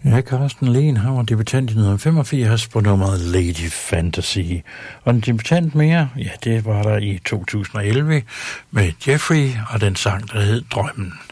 Ja, Carsten Lehn, han var debutant i 1985 på nummeret Lady Fantasy. Og en debutant mere, ja, det var der i 2011 med Jeffrey og den sang, der hed Drømmen.